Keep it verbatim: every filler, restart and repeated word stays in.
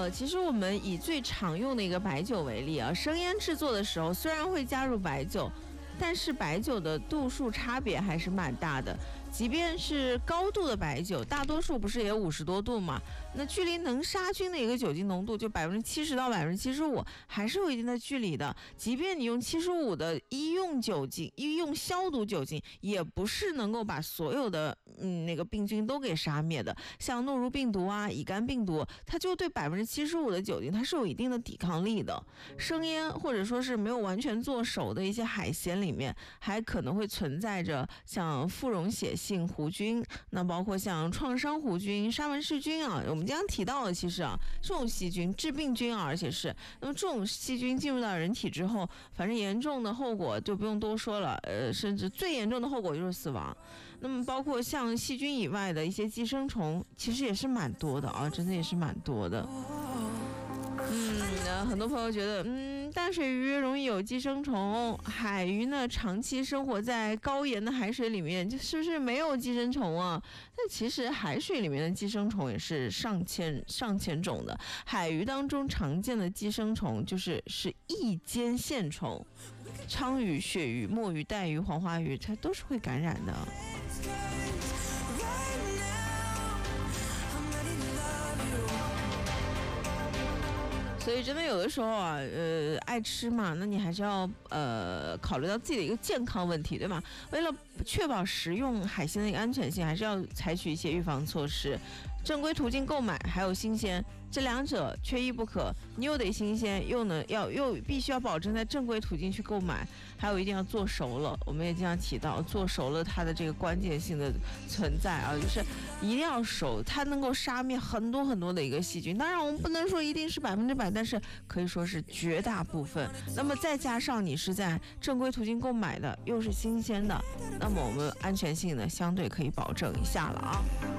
呃，其实我们以最常用的一个白酒为例啊，生腌制作的时候虽然会加入白酒，但是白酒的度数差别还是蛮大的。即便是高度的白酒，大多数不是也五十多度嘛？那距离能杀菌的一个酒精浓度就百分之七十到百分之七十五，还是有一定的距离的。即便你用七十五的医用酒精、医用消毒酒精，也不是能够把所有的嗯那个病菌都给杀灭的。像诺如病毒啊、乙肝病毒，它就对百分之七十五的酒精它是有一定的抵抗力的。生腌或者说是没有完全做熟的一些海鲜里面，还可能会存在着像副溶血性弧菌，那包括像创伤弧菌、沙门氏菌啊，我们经常提到的，其实啊，这种细菌致病菌啊，而且是那么这种细菌进入到人体之后，反正严重的后果就不用多说了，呃，甚至最严重的后果就是死亡。那么包括像细菌以外的一些寄生虫，其实也是蛮多的啊，真的也是蛮多的。嗯，很多朋友觉得，嗯，淡水鱼容易有寄生虫，海鱼呢长期生活在高盐的海水里面，就是不是没有寄生虫啊？但其实海水里面的寄生虫也是上千上千种的。海鱼当中常见的寄生虫就是是异尖线虫，鲳鱼、鳕鱼、墨鱼、带鱼、黄花鱼，它都是会感染的。所以真的有的时候啊，呃，爱吃嘛，那你还是要呃考虑到自己的一个健康问题，对吧？为了确保食用海鲜的一个安全性，还是要采取一些预防措施。正规途径购买还有新鲜，这两者缺一不可。你又得新鲜，又能要又必须要保证在正规途径去购买，还有一定要做熟了。我们也经常提到做熟了它的这个关键性的存在啊，就是一定要熟，它能够杀灭很多很多的一个细菌。当然我们不能说一定是百分之百，但是可以说是绝大部分。那么再加上你是在正规途径购买的，又是新鲜的，那么我们安全性呢相对可以保证一下了啊。